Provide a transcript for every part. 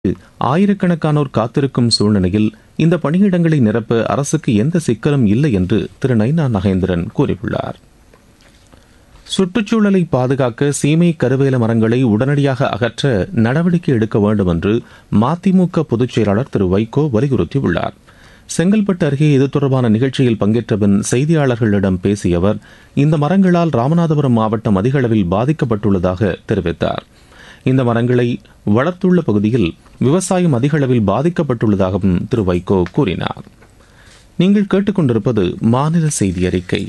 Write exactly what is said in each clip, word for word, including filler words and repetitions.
ஆயிரக்கணக்கானோர் காத்திருக்கும் சூழ்நிலையில் இந்த பணியிடங்களை நிரப்ப அரசுக்கு எந்த சிக்கலும் இல்லை என்று திரு நைனா நகேந்திரன் கூறியுள்ளார். சுற்றுச்சூழலை பாதுகாக்க சீமை கருவேல மரங்களை உடனடியாக அகற்ற நடவடிக்கை எடுக்க வேண்டும் என்று மதிமுக பொதுச் செயலாளர் திரு வைகோ வலியுறுத்தியுள்ளார். செங்கல்பட்டு அருகே இது தொடர்பான நிகழ்ச்சியில் பங்கேற்ற பின் செய்தியாளர்களிடம் பேசிய அவர், இந்த மரங்களால் ராமநாதபுரம் மாவட்டம் அதிக அளவில் பாதிக்கப்பட்டுள்ளதாக தெரிவித்தார். இந்த மரங்களை வளர்த்துள்ள பகுதியில் விவசாயம் அதிக அளவில் பாதிக்கப்பட்டுள்ளதாகவும் திரு வைகோ கூறினார். நீங்கள் கேட்டுக்கொண்டிருப்பது மாநில செய்தி அறிக்கை.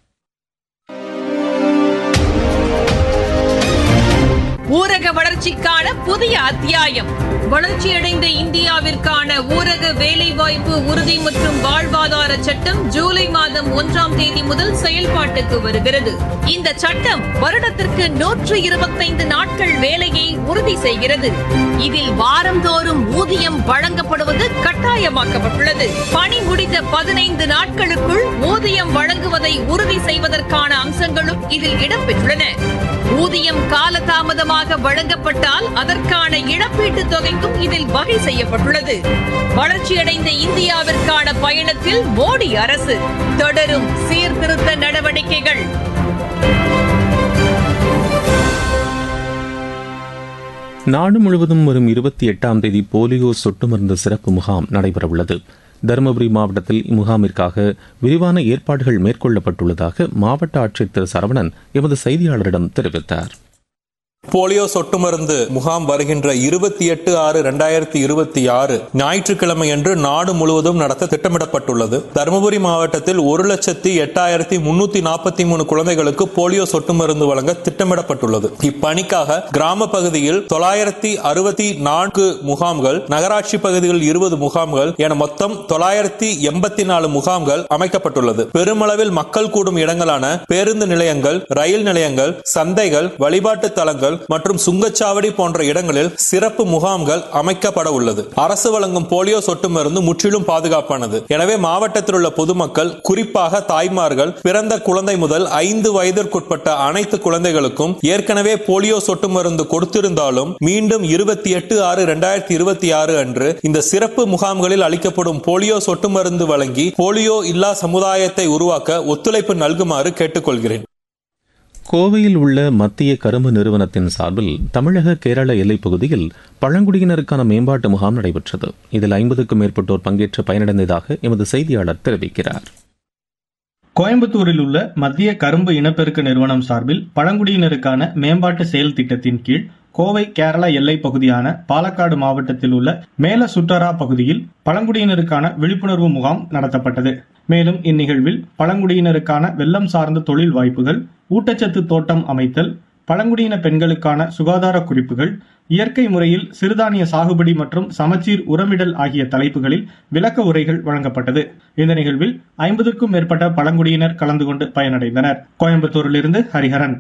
ஊரக வளர்ச்சிக்கான புதிய அத்தியாயம். வளர்ச்சியடைந்த இந்தியாவிற்கான ஊரக வேலைவாய்ப்பு உறுதி மற்றும் வாழ்வாதார சட்டம் ஜூலை மாதம் ஒன்றாம் தேதி முதல் செயல்பாட்டுக்கு வருகிறது. இந்த சட்டம் வருடத்திற்கு நூற்று இருபத்தைந்து நாட்கள் வேலையை உறுதி செய்கிறது. இதில் வாரந்தோறும் ஊதியம் வழங்கப்படுவது கட்டாயமாக்கப்பட்டுள்ளது. பணி முடிந்த பதினைந்து நாட்களுக்குள் ஊதியம் வழங்குவதை உறுதி செய்வதற்கான அம்சங்களும் இதில் இடம்பெற்றுள்ளன. ஊதியம் காலதாமதமாக வழங்கப்பட்டால் அதற்கான இழப்பீட்டுத் தொகைக்கும் இதில் வகை செய்யப்பட்டுள்ளது. வளர்ச்சியடைந்த இந்தியாவிற்கான பயணத்தில் மோடி அரசு தொடரும் சீர்திருத்த நடவடிக்கைகள். நாடு முழுவதும் வரும் இருபத்தி எட்டாம் தேதி போலியோ சொட்டு மருந்து சிறப்பு முகாம் நடைபெறவுள்ளது. தருமபுரி மாவட்டத்தில் இம்முகாமிற்காக விரிவான ஏற்பாடுகள் மேற்கொள்ளப்பட்டுள்ளதாக மாவட்ட ஆட்சியர் திரு சரவணன் எமது செய்தியாளரிடம் தெரிவித்தார். போலியோ சொட்டு மருந்து முகாம் வருகின்ற இருபத்தி எட்டு ஆறு இரண்டாயிரத்தி இருபத்தி ஆறு ஞாயிற்றுக்கிழமை அன்று நாடு முழுவதும் நடத்த திட்டமிடப்பட்டுள்ளது. தருமபுரி மாவட்டத்தில் ஒரு லட்சத்தி எட்டாயிரத்தி முன்னூத்தி நாற்பத்தி மூணு குழந்தைகளுக்கு போலியோ சொட்டு மருந்து வழங்க திட்டமிடப்பட்டுள்ளது. இப்பணிக்காக கிராம பகுதியில் தொள்ளாயிரத்தி அறுபத்தி நான்கு முகாம்கள், நகராட்சி பகுதிகளில் இருபது முகாம்கள் என மொத்தம் தொள்ளாயிரத்தி எண்பத்தி நாலு முகாம்கள் அமைக்கப்பட்டுள்ளது. பெருமளவில் மக்கள் கூடும் இடங்களான பேருந்து நிலையங்கள், ரயில் நிலையங்கள், சந்தைகள், வழிபாட்டு தலங்கள் மற்றும் சுங்கச்சாவடி போன்ற இடங்களில் சிறப்பு முகாம்கள் அமைக்கப்பட உள்ளது. அரசு வழங்கும் போலியோ சொட்டு மருந்து முற்றிலும் பாதுகாப்பானது. எனவே மாவட்டத்தில் உள்ள பொதுமக்கள், குறிப்பாக தாய்மார்கள், பிறந்த குழந்தை முதல் ஐந்து வயதிற்குட்பட்ட அனைத்து குழந்தைகளுக்கும் ஏற்கனவே போலியோ சொட்டு மருந்து கொடுத்திருந்தாலும் மீண்டும் இருபத்தி எட்டு ஆறு இரண்டாயிரத்தி இருபத்தி ஆறு அன்று இந்த சிறப்பு முகாம்களில் அளிக்கப்படும் போலியோ சொட்டு மருந்து வழங்கி போலியோ இல்லா சமுதாயத்தை உருவாக்க ஒத்துழைப்பு நல்குமாறு கேட்டுக்கொள்கிறேன். கோவையில் உள்ள மத்திய கரும்பு நிறுவனத்தின் சார்பில் தமிழக கேரள எல்லைப் பகுதியில் பழங்குடியினருக்கான மேம்பாட்டு முகாம் நடைபெற்றது. இதில் ஐம்பதுக்கும் மேற்பட்டோர் பங்கேற்று பயனடைந்ததாக எமது செய்தியாளர் தெரிவிக்கிறார். கோயம்புத்தூரில் உள்ள மத்திய கரும்பு இனப்பெருக்க நிறுவனம் சார்பில் பழங்குடியினருக்கான மேம்பாட்டு செயல் திட்டத்தின் கீழ் கோவை கேரளா எல்லைப் பகுதியான பாலக்காடு மாவட்டத்தில் உள்ள மேல சுட்டரா பகுதியில் பழங்குடியினருக்கான விழிப்புணர்வு முகாம் நடத்தப்பட்டது. மேலும் இந்நிகழ்வில் பழங்குடியினருக்கான வெள்ளம் சார்ந்த தொழில் வாய்ப்புகள், ஊட்டச்சத்து தோட்டம் அமைத்தல், பழங்குடியின பெண்களுக்கான சுகாதார குறிப்புகள், இயற்கை முறையில் சிறுதானிய சாகுபடி மற்றும் சமச்சீர் உரமிடல் ஆகிய தலைப்புகளில் விளக்க உரைகள் வழங்கப்பட்டது. இந்த நிகழ்வில் ஐம்பதுக்கும் மேற்பட்ட பழங்குடியினர் கலந்து கொண்டு பயனடைந்தனர். கோயம்புத்தூரிலிருந்து ஹரிஹரன்.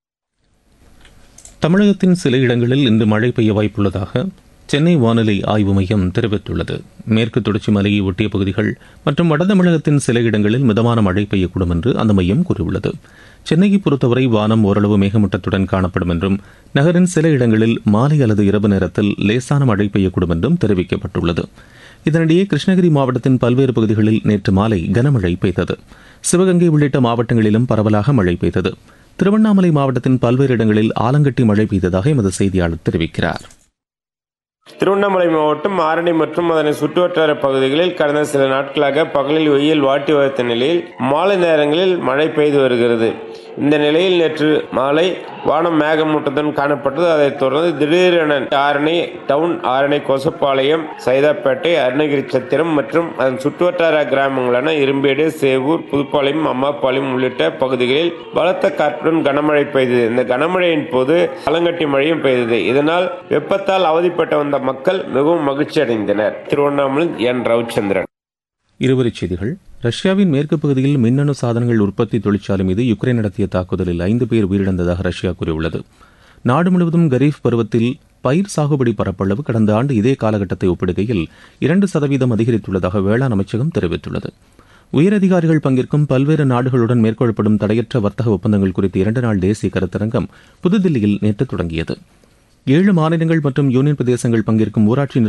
தமிழகத்தின் சில இடங்களில் இன்று மழை பெய்ய வாய்ப்புள்ளதாக சென்னை வானிலை ஆய்வு மையம் தெரிவித்துள்ளது. மேற்கு தொடர்ச்சி மலையை ஒட்டிய பகுதிகள் மற்றும் வட தமிழகத்தின் சில இடங்களில் மிதமான மழை பெய்யக்கூடும் என்று அந்த மையம் கூறியுள்ளது. சென்னையை பொறுத்தவரை வானம் ஓரளவு மேகமூட்டத்துடன் காணப்படும் என்றும் நகரின் சில இடங்களில் மாலை அல்லது இரவு நேரத்தில் லேசான மழை பெய்யக்கூடும் என்றும் தெரிவிக்கப்பட்டுள்ளது. இதனிடையே கிருஷ்ணகிரி மாவட்டத்தின் பல்வேறு பகுதிகளில் நேற்று மாலை கனமழை பெய்தது. சிவகங்கை உள்ளிட்ட மாவட்டங்களிலும் பரவலாக மழை பெய்தது. திருவண்ணாமலை மாவட்டத்தின் பல்வேறு இடங்களில் ஆலங்கட்டி மழை பெய்ததாக எமது செய்தியாளர் தெரிவிக்கிறார். திருவண்ணாமலை மாவட்டம் ஆரணி மற்றும் அதனை சுற்றுவட்டார பகுதிகளில் கடந்த சில நாட்களாக பகலில் வெயில் வாட்டி வந்த நிலையில் மாலை நேரங்களில் மழை பெய்து வருகிறது. இந்த நிலையில் நேற்று மாலை வானம் மேகமூட்டத்துடன் காணப்பட்டது. அதைத் தொடர்ந்து திடீரென ஆரணி டவுன், ஆரணி கொசப்பாளையம், சைதாப்பேட்டை, அருணகிரி சத்திரம் மற்றும் அதன் சுற்றுவட்டார கிராமங்களான இரும்பேடு, சேவூர், புதுப்பாளையம், அம்மாபாளையம் உள்ளிட்ட பகுதிகளில் பலத்த காற்றுடன் கனமழை பெய்தது. இந்த கனமழையின் போது ஆலங்கட்டி மழையும் பெய்தது. இதனால் வெப்பத்தால் அவதிப்பட்ட வந்த மக்கள் மிகவும் மகிழ்ச்சி அடைந்தனர். திருவண்ணாமலை என் ரவிச்சந்திரன். இருவரிச் செய்திகள். ரஷ்யாவின் மேற்கு பகுதியில் மின்னணு சாதனங்கள் உற்பத்தி தொழிற்சாலை மீது யுக்ரைன் நடத்திய தாக்குதலில் ஐந்து பேர் உயிரிழந்ததாக ரஷ்யா கூறியுள்ளது. நாடு முழுவதும் கரீஃப் பருவத்தில் பயிர் சாகுபடி பரப்பளவு கடந்த ஆண்டு இதே காலகட்டத்தை ஒப்பிடுகையில் இரண்டு சதவீதம் அதிகரித்துள்ளதாக வேளாண் அமைச்சகம் தெரிவித்துள்ளது. உயரதிகாரிகள் பங்கேற்கும் பல்வேறு நாடுகளுடன் மேற்கொள்ளப்படும் தடையற்ற வர்த்தக ஒப்பந்தங்கள் குறித்த இரண்டு நாள் தேசிய கருத்தரங்கம் புதுதில்லியில் நேற்று தொடங்கியது. ஏழு மாநிலங்கள் மற்றும் யூனியன் பிரதேசங்கள் பங்கேற்கும் ஊராட்சி